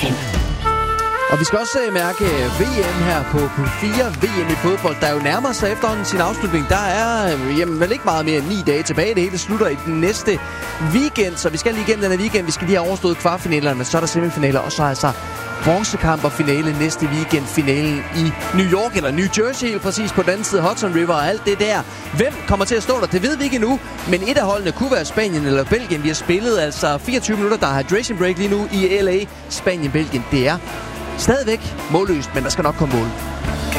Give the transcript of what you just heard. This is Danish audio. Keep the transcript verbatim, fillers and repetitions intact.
igen. Og vi skal også mærke V M her på P fire. V M i fodbold, der jo nærmer sig efterhånden sin afslutning. Der er jamen, vel ikke meget mere end ni dage tilbage. Det hele slutter i den næste weekend, så vi skal lige igennem den her weekend. Vi skal lige have overstået kvartfinalerne, så er der semifinaler, og så er altså bronzekamp og finale næste weekend. Finalen i New York, eller New Jersey, helt præcis på den anden side af Hudson River og alt det der. Hvem kommer til at stå der? Det ved vi ikke endnu, men et af holdene kunne være Spanien eller Belgien. Vi har spillet altså fireogtyve minutter, der er hydration break lige nu i L A. Spanien-Belgien, det er stadigvæk målløst, men der skal nok komme mål.